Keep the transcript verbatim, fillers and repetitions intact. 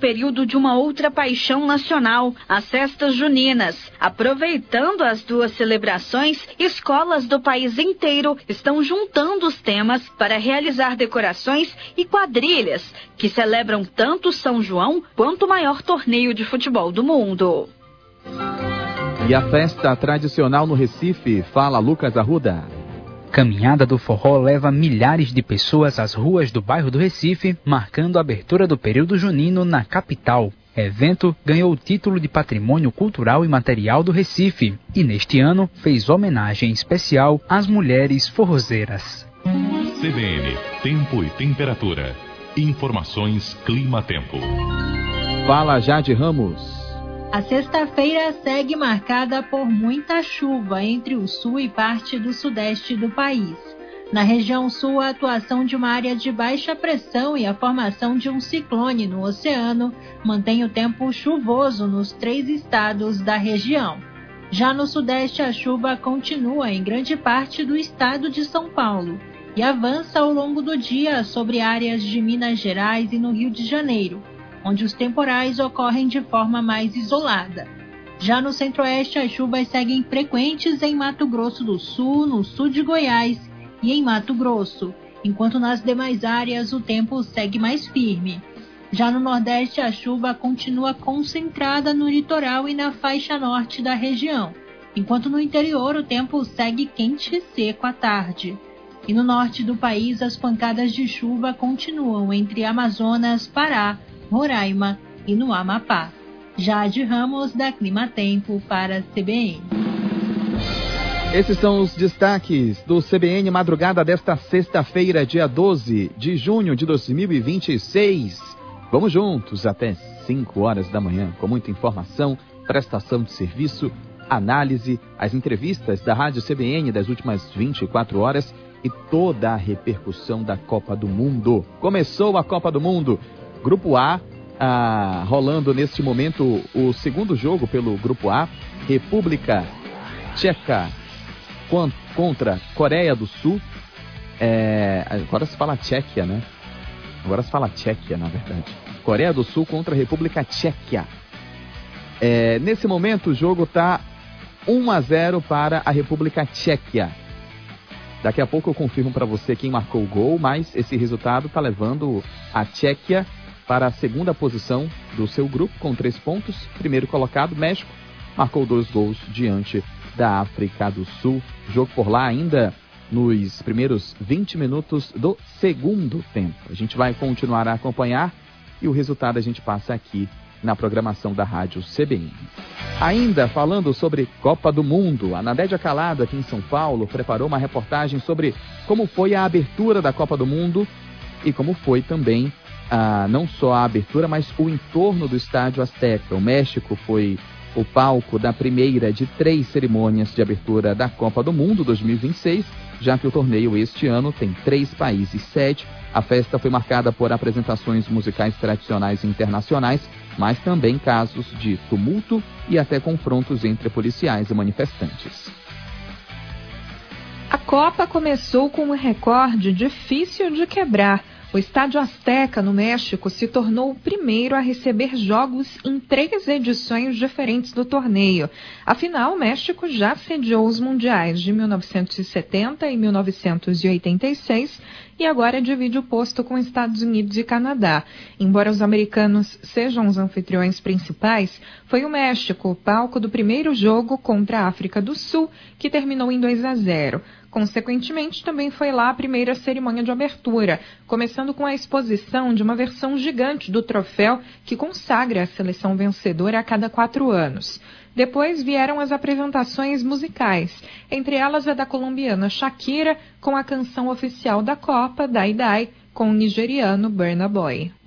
período de uma outra paixão nacional, as festas juninas. Aproveitando as duas celebrações, escolas do país inteiro estão juntando os temas para realizar decorações e quadrilhas que celebram tanto São João quanto o maior torneio de futebol do mundo. E a festa tradicional no Recife, fala Lucas Arruda. Caminhada do Forró leva milhares de pessoas às ruas do bairro do Recife, marcando a abertura do período junino na capital. O evento ganhou o título de Patrimônio Cultural e Material do Recife e, neste ano, fez homenagem especial às mulheres forrozeiras. C B N, Tempo e Temperatura. Informações Clima-Tempo. Fala Jade Ramos. A sexta-feira segue marcada por muita chuva entre o sul e parte do sudeste do país. Na região sul, a atuação de uma área de baixa pressão e a formação de um ciclone no oceano mantém o tempo chuvoso nos três estados da região. Já no sudeste, a chuva continua em grande parte do estado de São Paulo e avança ao longo do dia sobre áreas de Minas Gerais e no Rio de Janeiro, onde os temporais ocorrem de forma mais isolada. Já no centro-oeste, as chuvas seguem frequentes em Mato Grosso do Sul, no sul de Goiás e em Mato Grosso, enquanto nas demais áreas o tempo segue mais firme. Já no Nordeste, a chuva continua concentrada no litoral e na faixa norte da região, enquanto no interior o tempo segue quente e seco à tarde. E no norte do país, as pancadas de chuva continuam entre Amazonas, Pará, Roraima e no Amapá. Jade Ramos, da Clima-Tempo, para a C B N. Esses são os destaques do C B N Madrugada desta sexta-feira, dia doze de junho de dois mil e vinte e seis. Vamos juntos até cinco horas da manhã, com muita informação, prestação de serviço, análise, as entrevistas da Rádio C B N das últimas vinte e quatro horas e toda a repercussão da Copa do Mundo. Começou a Copa do Mundo. Grupo A, ah, rolando neste momento o segundo jogo pelo Grupo A. República Tcheca contra Coreia do Sul. É, agora se fala Tchequia, né? Agora se fala Tchequia, na verdade. Coreia do Sul contra a República Tchequia. É, nesse momento o jogo está um a zero para a República Tchequia. Daqui a pouco eu confirmo para você quem marcou o gol, mas esse resultado está levando a Tchequia para a segunda posição do seu grupo, com três pontos. Primeiro colocado, México, marcou dois gols diante da África do Sul. Jogo por lá ainda nos primeiros vinte minutos do segundo tempo. A gente vai continuar a acompanhar e o resultado a gente passa aqui na programação da Rádio C B N. Ainda falando sobre Copa do Mundo, a Nadédia Calado, aqui em São Paulo, preparou uma reportagem sobre como foi a abertura da Copa do Mundo e como foi também ah, não só a abertura, mas o entorno do Estádio Azteca. O México foi o palco da primeira de três cerimônias de abertura da Copa do Mundo dois mil e vinte e seis, já que o torneio este ano tem três países sede. A festa foi marcada por apresentações musicais tradicionais e internacionais, mas também casos de tumulto e até confrontos entre policiais e manifestantes. A Copa começou com um recorde difícil de quebrar. O Estádio Azteca, no México, se tornou o primeiro a receber jogos em três edições diferentes do torneio. Afinal, o México já sediou os mundiais de mil novecentos e setenta e mil novecentos e oitenta e seis e agora divide o posto com Estados Unidos e Canadá. Embora os americanos sejam os anfitriões principais, foi o México o palco do primeiro jogo contra a África do Sul, que terminou em dois a zero. Consequentemente, também foi lá a primeira cerimônia de abertura, começando com a exposição de uma versão gigante do troféu que consagra a seleção vencedora a cada quatro anos. Depois vieram as apresentações musicais, entre elas a da colombiana Shakira, com a canção oficial da Copa, Dai Dai, com o nigeriano Burna Boy.